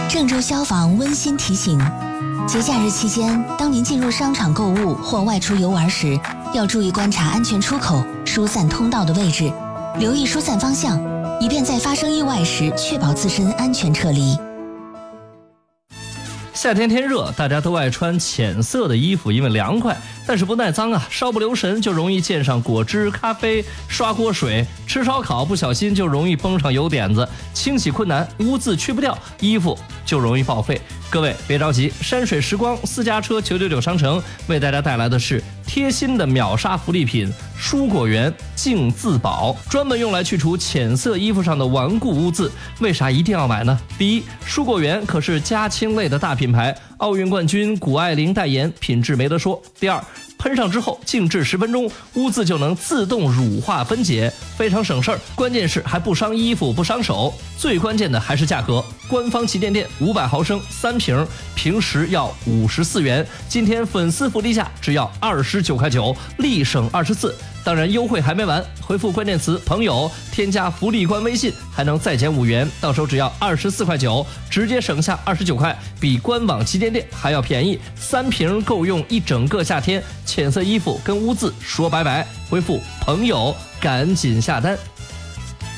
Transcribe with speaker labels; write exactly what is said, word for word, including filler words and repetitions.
Speaker 1: 郑州消防温馨提醒：节假日期间，当您进入商场购物或外出游玩时，要注意观察安全出口、疏散通道的位置，留意疏散方向，以便在发生意外时确保自身安全撤离。
Speaker 2: 夏天天热，大家都爱穿浅色的衣服，因为凉快，但是不耐脏啊，稍不留神就容易溅上果汁、咖啡、刷锅水，吃烧烤不小心就容易崩上油点子，清洗困难，污渍去不掉，衣服就容易报废。各位别着急，山水时光私家车九九九商城为大家带来的是贴心的秒杀福利品蔬果园净字宝，专门用来去除浅色衣服上的顽固污渍。为啥一定要买呢？第一，蔬果园可是家清类的大品牌，奥运冠军谷爱凌代言，品质没得说。第二，喷上之后静置十分钟，污渍就能自动乳化分解，非常省事儿。关键是还不伤衣服不伤手，最关键的还是价格。官方旗舰店五百毫升三瓶，平时要五十四元，今天粉丝福利价只要二十九块九，立省二十四。当然优惠还没完，回复关键词朋友，添加福利官微信，还能再减五元，到时候只要二十四块九，直接省下二十九块，比官网旗舰店还要便宜。三瓶够用一整个夏天，浅色衣服跟污渍说拜拜。回复朋友，赶紧下单。